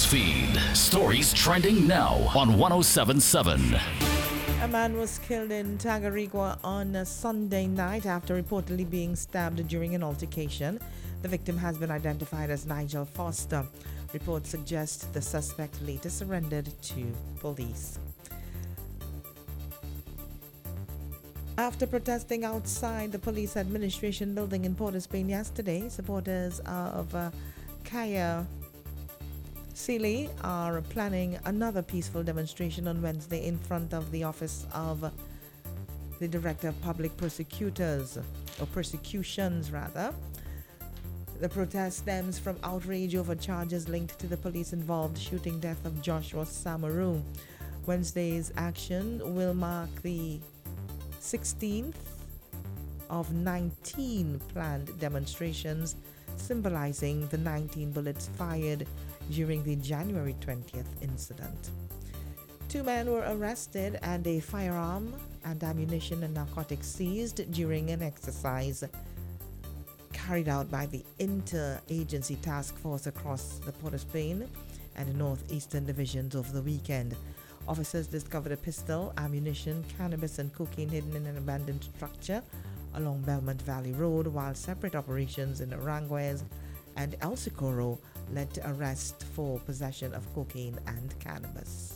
News feed. Stories trending now on 1077. A man was killed in Tagarigua on a Sunday night after reportedly being stabbed during an altercation. The victim has been identified as Nigel Foster. Reports suggest the suspect later surrendered to police. After protesting outside the police administration building in Port of Spain yesterday, supporters of Kaya Sealy are planning another peaceful demonstration on Wednesday in front of the office of the Director of Public Prosecutions. The protest stems from outrage over charges linked to the police-involved shooting death of Joshua Samaru. Wednesday's action will mark the 16th of 19 planned demonstrations, symbolizing the 19 bullets fired during the January 20th incident. 2 men were arrested and a firearm and ammunition and narcotics seized during an exercise carried out by the Interagency Task Force across the Port of Spain and the northeastern divisions over the weekend. Officers discovered a pistol, ammunition, cannabis and cocaine hidden in an abandoned structure along Belmont Valley Road, while separate operations in Aranguez and El Socorro led to arrest for possession of cocaine and cannabis.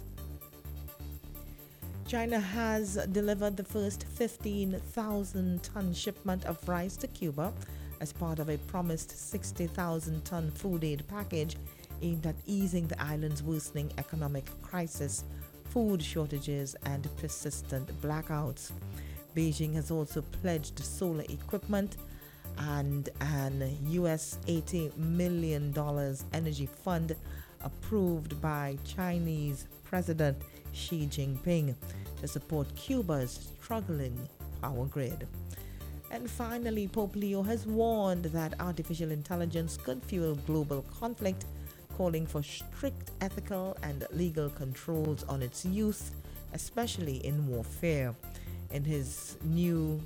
China has delivered the first 15,000-ton shipment of rice to Cuba as part of a promised 60,000-ton food aid package aimed at easing the island's worsening economic crisis, food shortages, and persistent blackouts. Beijing has also pledged solar equipment and an US $80 million energy fund approved by Chinese President Xi Jinping to support Cuba's struggling power grid. And finally, Pope Leo has warned that artificial intelligence could fuel global conflict, calling for strict ethical and legal controls on its use, especially in warfare. In his new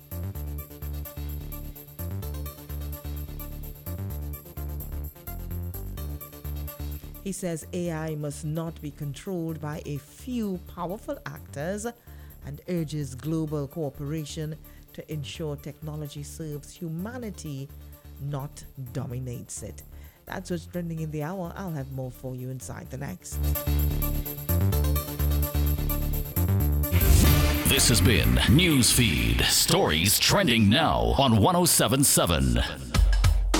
He says AI must not be controlled by a few powerful actors and urges global cooperation to ensure technology serves humanity, not dominates it. That's what's trending in the hour. I'll have more for you inside the next. This has been Newsfeed. Stories trending now on 1077.